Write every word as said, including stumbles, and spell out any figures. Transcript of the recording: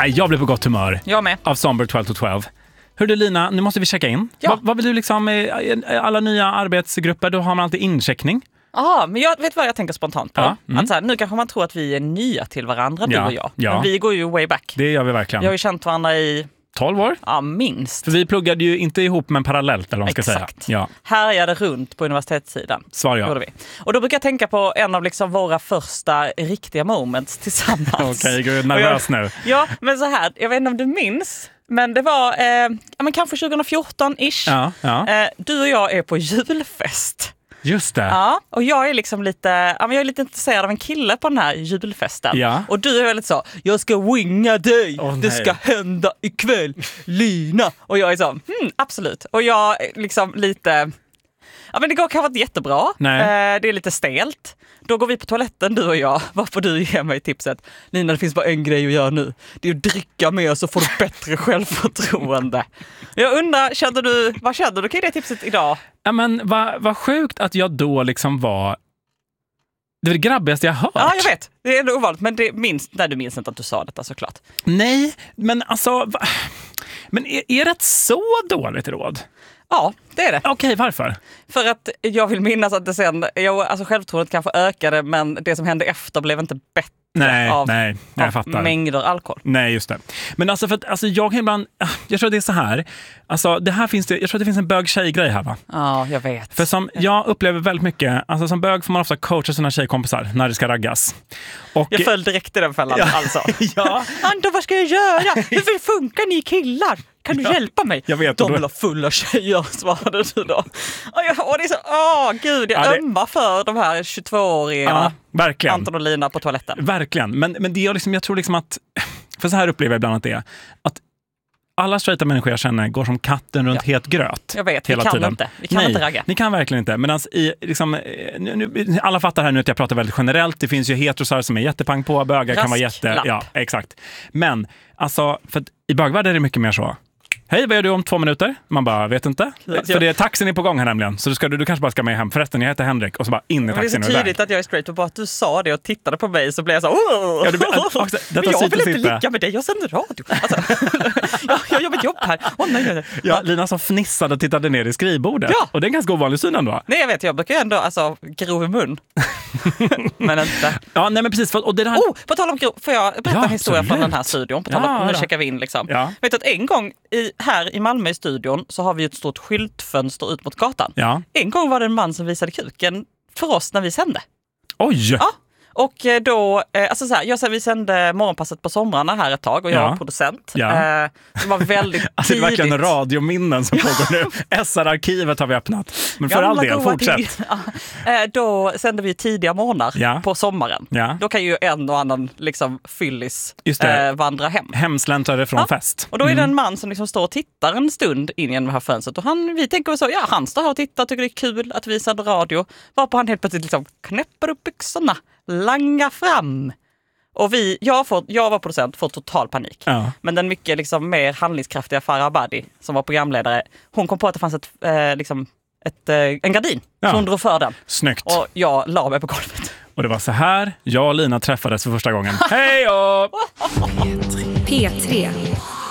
Nej, jag blev på gott humör. Jag med. Av Somber tolv to tolv. Hör du Lina, nu måste vi checka in. Ja. Va, vad vill du liksom, alla nya arbetsgrupper, då har man alltid incheckning. Ja, men jag vet vad jag tänker spontant på. Ja, mm. Att så här, nu kanske man tror att vi är nya till varandra, du Ja, och jag. ja. Men vi går ju way back. Det gör vi verkligen. Vi har ju känt varandra i... tolv år? Ja, minst. För vi pluggade ju inte ihop men parallellt, eller vad man ska Exakt. säga. Ja. Härjade runt på universitetssidan. Svar ja. Gjorde vi. Och då brukar jag tänka på en av liksom våra första riktiga moments tillsammans. Okej, okay, jag är nervös jag, nu. Ja, men så här, jag vet inte om du minns, men det var eh, ja, men kanske tjugo fjorton-ish. Ja, ja. Eh, du och jag är på julfest. Just det. Ja, och jag är liksom lite, ja, men jag är lite intresserad av en kille på den här julfesten. Ja. Och du är väldigt så, jag ska winga dig, oh, det ska hända ikväll, Lina. Och jag är så, hmm, absolut. Och jag är liksom lite, ja men det går kanske inte jättebra. Nej. Eh, det är lite stelt. Då går vi på toaletten, du och jag, varför du ger mig tipset. Lina, det finns bara en grej att göra nu. Det är att dricka mer så får du bättre självförtroende. Jag undrar, kände du, vad kände du kring det tipset idag? Ja men vad, vad sjukt att jag då liksom var... Det är det grabbigaste jag hört. Ja, jag vet. Det är ändå ovanligt, men det minns, nej, du minns inte att du sa detta såklart. Nej, men alltså... Va, men är, är det så dåligt råd? Ja, det är det. Okej, okay, varför? För att jag vill minnas att det sen, jag, alltså självförtroendet kanske ökade, men det som hände efter blev inte bättre. Nej, av, nej, jag av fattar. mängder alkohol. Nej, just det. Men alltså, för att, alltså jag kan ibland, jag tror att det är så här, alltså det här finns det, jag tror att det finns en bög-tjej-grej här, va? Ja, jag vet. För som jag upplever väldigt mycket, alltså som bög får man ofta coacha sina tjejkompisar när det ska raggas. Och, jag föll direkt i den fällan, ja, alltså. Ja. Anton, vad ska jag göra? Hur funkar ni killar? Kan du ja, hjälpa mig? Jag vet. De vill ha fulla tjejer, svarade du då. Och, jag, och det är så, åh gud, jag ja, det... ömmar för de här tjugotvååringarna. Ja, verkligen. Anton och Lina på toaletten. Verkligen, men, men det är liksom, jag tror liksom att, för så här upplever jag ibland att det är, att alla straighta människor jag känner går som katten runt ja. het gröt. Jag vet, hela vi kan tiden. inte. Vi kan Nej, inte ragga. Ni kan verkligen inte. Men i, liksom, nu, nu, alla fattar här nu att jag pratar väldigt generellt. Det finns ju heterosar som är jättepang på, bögar Rask kan vara jätte... Lapp. Ja, exakt. Men, alltså, för att i bögvärlden är det mycket mer så. Hej, vad gör du om två minuter? Man bara, vet inte. Ja. För det är taxin är på gång här nämligen. Så du, ska, du, du kanske bara ska med hem. Förresten, jag heter Henrik. Och så bara in i taxin. Det är så tydligt att jag är straight och bara att du sa det och tittade på mig så blev jag så åh! Ja, du, också, men jag vill inte ligga med dig, jag sänder radio. Alltså, jag, jag gör mitt jobb här. Oh, nej, nej, nej. Ja, Lina som fnissade och tittade ner i skrivbordet. Ja. Och det är en ganska ovanlig syn ändå. Nej, jag vet, jag brukar ändå alltså, grov i mun. Men inte. Ja, nej men precis. Och det där... Oh, på tal om grov, får jag berätta ja, en historia absolut. Från den här studion? På tal om, ja, nu checkar vi in liksom. Ja. Vet du att en gång i, här i Malmö i studion så har vi ett stort skyltfönster ut mot gatan. Ja. En gång var det en man som visade kuken för oss när vi sände. Oj! Ja. Och då, alltså så här, jag vi sände morgonpasset på somrarna här ett tag och jag ja. var producent. Ja. Det var väldigt alltså, tidigt. Det är verkligen radiominnen som pågår nu. S R-arkivet har vi öppnat. Men för all del, fortsätt. Ja. Då sände vi tidiga morgnar ja. På sommaren. Ja. Då kan ju en och annan liksom fyllis eh, vandra hem. Hemsläntrare från ja. Fest. Och då är det en man som liksom står och tittar en stund in genom det här fönstret. Och han, vi tänker så, ja han står här och tittar, tycker det är kul att vi sänder radio. Varpå han helt plötsligt liksom knäpper upp byxorna. Langa fram. Och vi, jag, får, jag var producent, får total panik. Ja. Men den mycket liksom, mer handlingskraftiga Farah Abadi som var programledare, hon kom på att det fanns ett, eh, liksom, ett, eh, en gardin. Ja. Så hon drog för den. Snyggt. Och jag la mig på golvet. Och det var så här jag och Lina träffades för första gången. Hej då! P tre.